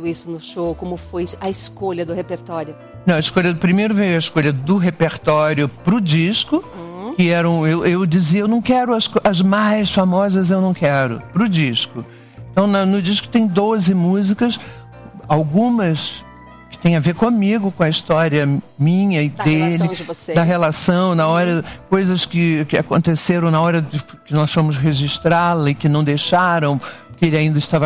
tudo isso no show? Como foi a escolha do repertório? Não, primeiro veio a escolha do repertório pro disco, que eram, eu dizia, eu não quero as mais famosas, eu não quero, pro disco. Então no disco tem 12 músicas, algumas que tem a ver comigo, com a história minha e dele, da relação, na hora, coisas que aconteceram na hora que nós fomos registrá-la e que não deixaram, porque ele ainda estava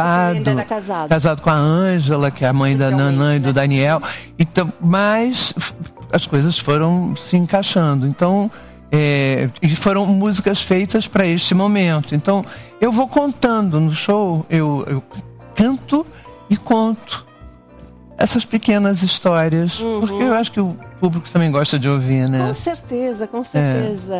casado com a Ângela, que é a mãe da Nanã e do Daniel. Então, mas as coisas foram se encaixando. Então, e foram músicas feitas para este momento. Então, eu vou contando no show, eu canto e conto essas pequenas histórias, porque eu acho que o público também gosta de ouvir, né? Com certeza, com certeza.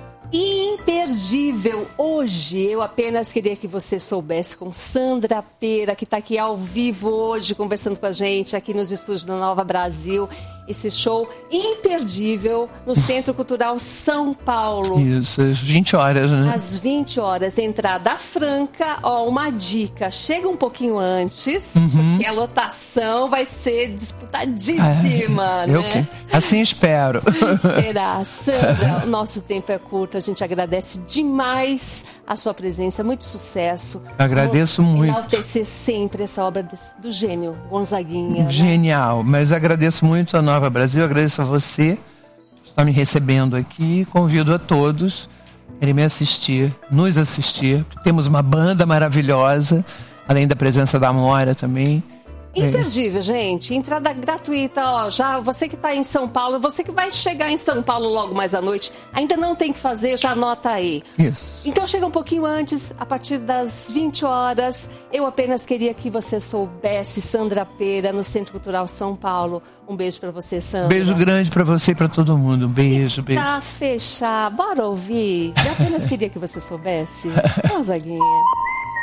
Imperdível. Hoje eu apenas queria que você soubesse, com Sandra Pera, que está aqui ao vivo hoje conversando com a gente aqui nos estúdios da Nova Brasil, esse show imperdível no Centro Cultural São Paulo. Isso, às 20 horas, né? Às 20 horas, entrada franca. Ó, uma dica, chega um pouquinho antes, porque a lotação vai ser disputadíssima, né? Assim espero. Será. Sandra, o nosso tempo é curto, a gente agradece demais a sua presença, muito sucesso. Agradeço muito. Enaltecer sempre essa obra do gênio Gonzaguinha. Genial, né? Mas agradeço muito a Nova Brasil, agradeço a você por estar me recebendo aqui, convido a todos a irem nos assistir, temos uma banda maravilhosa, além da presença da Amora também. Imperdível, gente. Entrada gratuita, ó. Já você que está em São Paulo, você que vai chegar em São Paulo logo mais à noite, ainda não tem que fazer, já anota aí. Isso. Então chega um pouquinho antes, a partir das 20 horas. Eu apenas queria que você soubesse, Sandra Pera, no Centro Cultural São Paulo. Um beijo pra você, Sandra. Beijo grande pra você e pra todo mundo. Beijo, beijo. Pra fechar, bora ouvir? Eu apenas queria que você soubesse. Gonzaguinha.